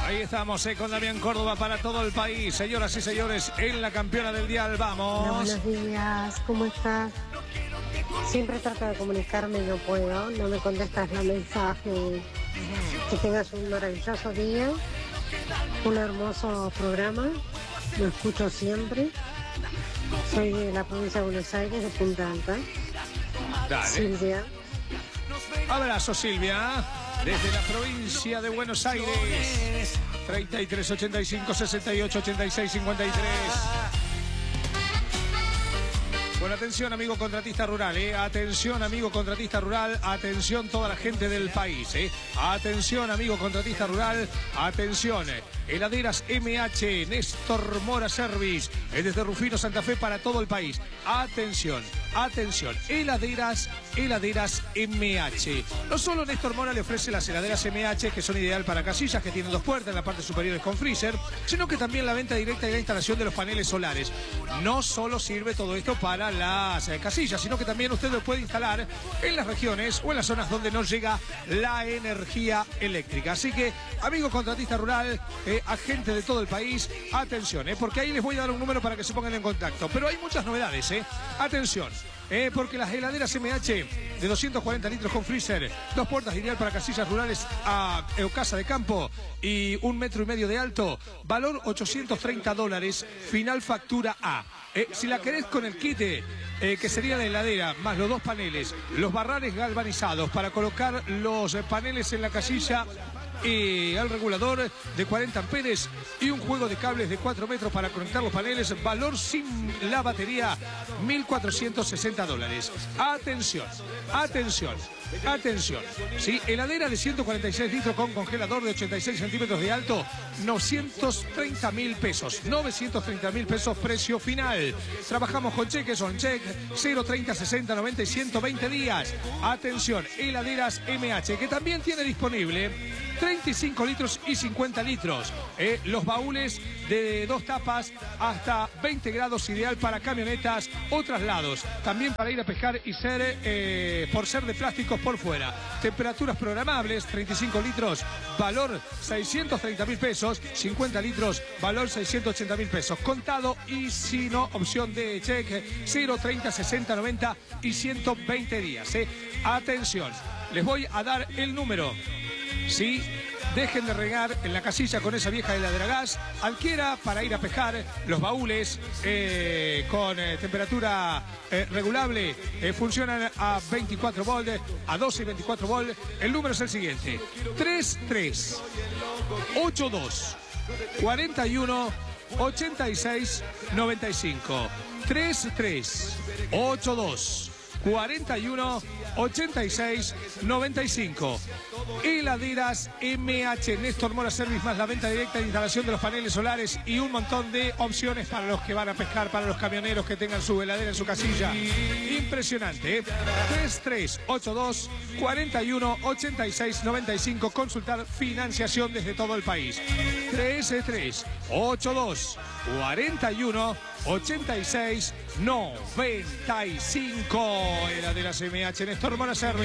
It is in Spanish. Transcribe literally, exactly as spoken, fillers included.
Ahí estamos eh, con Damián Córdoba para todo el país. Señoras y señores, en la campeona del dial, vamos. Hola, buenos días, ¿cómo estás? Siempre trato de comunicarme y no puedo, no me contestas los mensajes. Que tengas un maravilloso día, un hermoso programa, lo escucho siempre. Soy de la provincia de Buenos Aires, de Punta Alta. Dale. Silvia. Abrazo, Silvia, desde la provincia de Buenos Aires. treinta y tres, ochenta y cinco, sesenta y ocho, ochenta y seis, cincuenta y tres. Bueno, atención, amigo contratista rural, ¿eh? Atención, amigo contratista rural, atención toda la gente del país, ¿eh? Atención, amigo contratista rural, atención. Heladeras M H, Néstor Mora Service, es desde Rufino, Santa Fe para todo el país. Atención, atención, heladeras, heladeras M H. No solo Néstor Mora le ofrece las heladeras M H, que son ideal para casillas, que tienen dos puertas, en la parte superior es con freezer, sino que también la venta directa y la instalación de los paneles solares. No solo sirve todo esto para las eh, casillas, sino que también usted lo puede instalar en las regiones o en las zonas donde no llega la energía eléctrica. Así que, amigo contratista rural, eh, a gente de todo el país, atención, eh, porque ahí les voy a dar un número para que se pongan en contacto. Pero hay muchas novedades, eh. Atención, eh, porque las heladeras M H de doscientos cuarenta litros con freezer, dos puertas ideal para casillas rurales a, o casa de campo y un metro y medio de alto, valor ochocientos treinta dólares, final factura A. Eh, si la querés con el kit, eh, que sería la heladera, más los dos paneles, los barrales galvanizados para colocar los eh, paneles en la casilla y el regulador de cuarenta amperes y un juego de cables de cuatro metros para conectar los paneles, valor sin la batería, mil cuatrocientos sesenta dólares. Atención, atención, atención. Sí, heladera de ciento cuarenta y seis litros con congelador de ochenta y seis centímetros de alto, novecientos treinta mil pesos. novecientos treinta mil pesos, precio final. Trabajamos con cheques on check, cero, treinta, sesenta, noventa y ciento veinte días. Atención, heladeras M H, que también tiene disponible treinta y cinco litros y cincuenta litros. Eh, los baúles de dos tapas hasta veinte grados, ideal para camionetas o traslados. También para ir a pescar y ser, eh, por ser de plásticos por fuera. Temperaturas programables, treinta y cinco litros, valor seiscientos treinta mil pesos. cincuenta litros, valor seiscientos ochenta mil pesos. Contado y si no, opción de cheque, cero, treinta, sesenta, noventa y ciento veinte días. Eh. Atención, les voy a dar el número. Sí, dejen de regar en la casilla con esa vieja heladera gas. Adquiera para ir a pescar los baúles eh, con eh, temperatura eh, regulable. Eh, funcionan a veinticuatro volts, a doce y veinticuatro volts. El número es el siguiente: tres tres ocho dos cuarenta y uno ochenta y seis noventa y cinco. tres tres ocho dos cuarenta y uno ochenta y seis noventa y cinco. Heladeras M H, Néstor Mora Service, más la venta directa de instalación de los paneles solares y un montón de opciones para los que van a pescar, para los camioneros que tengan su heladera en su casilla. Impresionante, ¿eh? tres tres ocho dos cuarenta y uno ochenta y seis noventa y cinco. Consultar financiación desde todo el país. tres tres ocho dos cuarenta y uno ochenta y seis noventa y cinco. Heladeras M H, Néstor Mora Service.